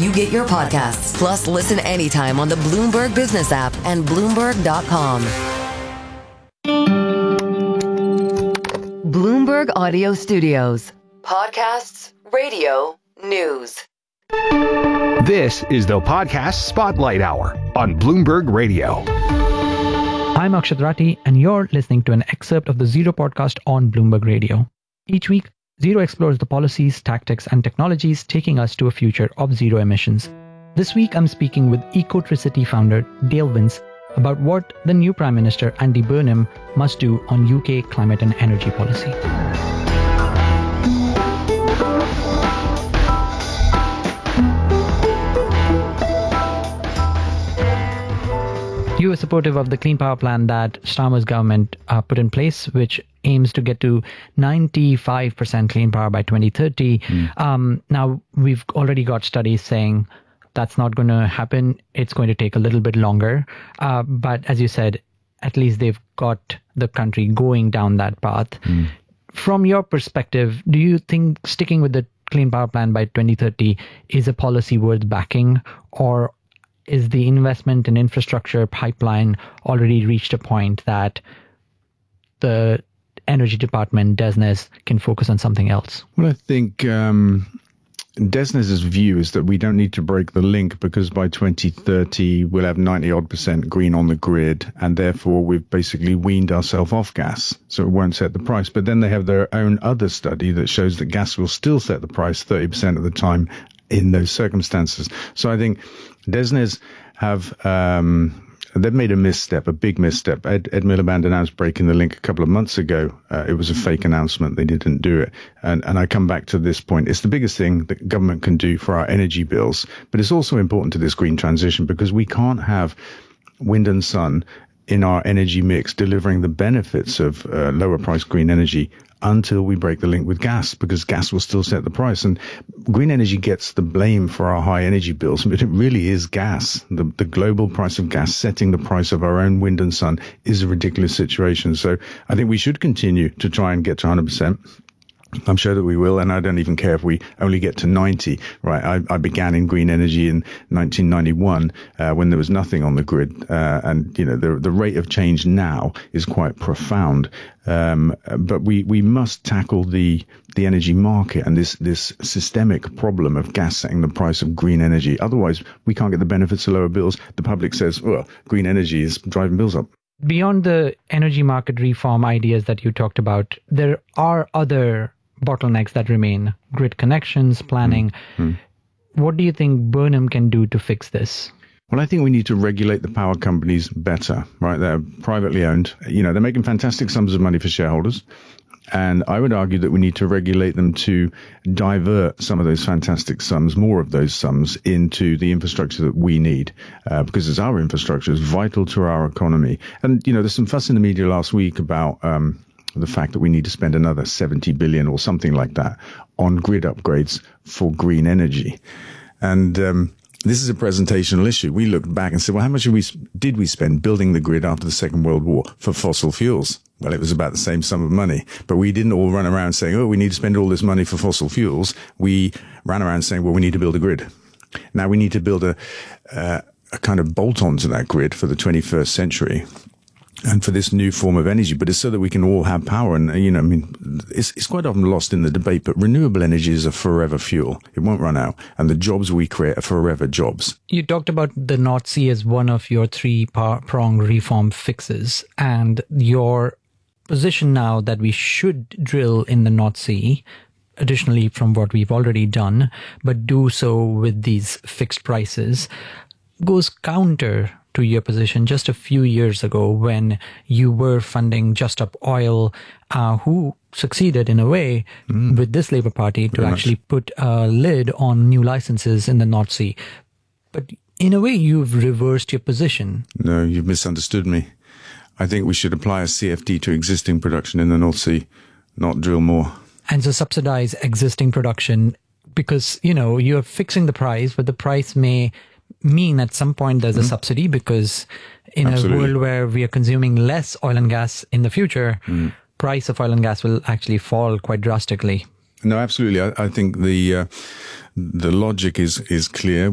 you get your podcasts. Plus, listen anytime on the Bloomberg Business app and Bloomberg.com. Bloomberg Audio Studios. Podcasts, radio, news. This is the Podcast Spotlight Hour on Bloomberg Radio. I'm Akshat Rathi, and you're listening to an excerpt of the Zero podcast on Bloomberg Radio. Each week, Zero explores the policies, tactics, and technologies taking us to a future of zero emissions. This week, I'm speaking with Ecotricity founder Dale Vince about what the new Prime Minister Andy Burnham must do on UK climate and energy policy. You are supportive of the Clean Power Plan that Starmer's government put in place, which aims to get to 95% clean power by 2030. Now, we've already got studies saying that's not going to happen. It's going to take a little bit longer. But as you said, at least they've got the country going down that path. From your perspective, do you think sticking with the Clean Power Plan by 2030 is a policy worth backing, or is the investment in infrastructure pipeline already reached a point that the Energy Department, DESNZ, can focus on something else? Well, I think DESNZ's view is that we don't need to break the link because by 2030 we'll have 90-odd% green on the grid, and therefore we've basically weaned ourselves off gas, so it won't set the price. But then they have their own other study that shows that gas will still set the price 30% of the time in those circumstances. So I think DESNZ have they've made a misstep, a big misstep. Ed Miliband announced breaking the link a couple of months ago. It was a fake announcement. They didn't do it. And I come back to this point. It's the biggest thing that government can do for our energy bills. But it's also important to this green transition because we can't have wind and sun in our energy mix delivering the benefits of lower price green energy until we break the link with gas, because gas will still set the price. And green energy gets the blame for our high energy bills, but it really is gas. The global price of gas setting the price of our own wind and sun is a ridiculous situation. So I think we should continue to try and get to 100%. I'm sure that we will, and I don't even care if we only get to 90, right? I began in green energy in 1991 when there was nothing on the grid, and you know the rate of change now is quite profound. But we must tackle the energy market and this systemic problem of gas setting the price of green energy. Otherwise, we can't get the benefits of lower bills. The public says, well, green energy is driving bills up. Beyond the energy market reform ideas that you talked about, there are other bottlenecks that remain: grid connections, planning. What do you think Burnham can do to fix this? Well, I think we need to regulate the power companies better, right? They're privately owned. You know, they're making fantastic sums of money for shareholders. And I would argue that we need to regulate them to divert some of those fantastic sums, more of those sums, into the infrastructure that we need, because it's our infrastructure is vital to our economy. And, you know, there's some fuss in the media last week about the fact that we need to spend another 70 billion or something like that on grid upgrades for green energy. And this is a presentational issue. We looked back and said, well, how much did we spend building the grid after the Second World War for fossil fuels? Well, it was about the same sum of money, but we didn't all run around saying, oh, we need to spend all this money for fossil fuels. We ran around saying, well, we need to build a grid. Now we need to build a kind of bolt-on to that grid for the 21st century. And for this new form of energy, but it's so that we can all have power. And, you know, I mean, it's quite often lost in the debate, but renewable energy is a forever fuel. It won't run out. And the jobs we create are forever jobs. You talked about the North Sea as one of your three-pronged reform fixes, and your position now that we should drill in the North Sea, additionally from what we've already done, but do so with these fixed prices, goes counter to your position just a few years ago when you were funding Just Up Oil, who succeeded in a way with this Labour Party to actually put a lid on new licenses in the North Sea. But in a way, you've reversed your position. No, you've misunderstood me. I think we should apply a CFD to existing production in the North Sea, not drill more. And so subsidize existing production because, you know, you're fixing the price, but the price may mean at some point there's a subsidy because in a world where we are consuming less oil and gas in the future, price of oil and gas will actually fall quite drastically. No, absolutely. I think the logic is clear.